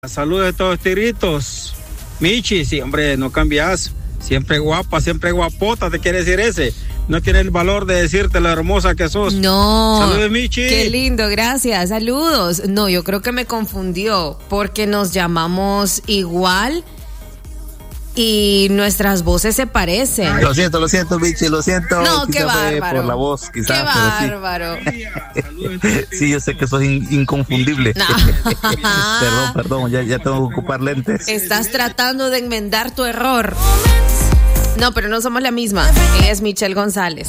Saludos a todos tiritos. Michi, sí, hombre, no cambias. Siempre guapa, siempre guapota, te quiere decir ese. No tiene el valor de decirte lo hermosa que sos. No. Saludos, Michi. Qué lindo, gracias. Saludos. No, yo creo que me confundió porque nos llamamos igual y nuestras voces se parecen. Lo siento, Michi, lo siento. No, qué bárbaro. Por la voz, quizás. Qué bárbaro. Sí, yo sé que sos inconfundible. No. Perdón, ya tengo que ocupar lentes. Estás tratando de enmendar tu error. No, pero no somos la misma. Ella es Michelle González.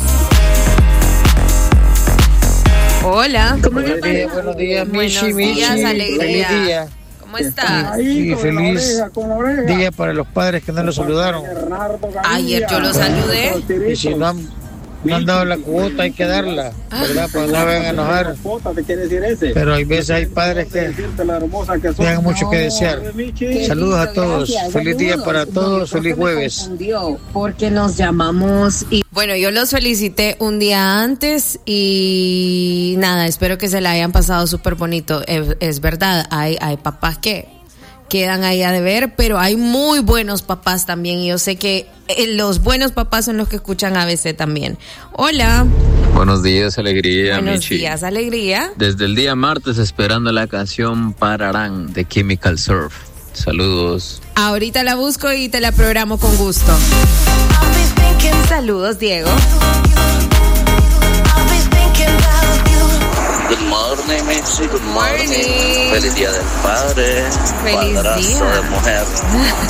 Hola. Buenos días, Michi. Buenos días, alegría. Feliz día. ¿Cómo estás? Sí, feliz día para los padres que no los saludaron. Ayer yo los saludé. Y si no han dado la cuota, hay que darla, ¿verdad? Pues no vayan a enojar. Pero hay veces hay padres que tienen mucho que desear. Saludos a todos. Feliz día para todos. Feliz jueves. Porque nos llamamos y... Bueno, yo los felicité un día antes y nada, espero que se la hayan pasado súper bonito. Es verdad, hay papás que quedan ahí a deber, pero hay muy buenos papás también y yo sé que los buenos papás son los que escuchan ABC también. Hola. Buenos días, alegría, Buenos Michi. días, alegría. Desde el día martes esperando la canción Pararán de Chemical Surf. Saludos. Ahorita la busco y te la programo con gusto. Saludos, Diego. Good morning, Michi. Good morning. Morning. Feliz día del padre. Feliz Padrazo día. de mujer.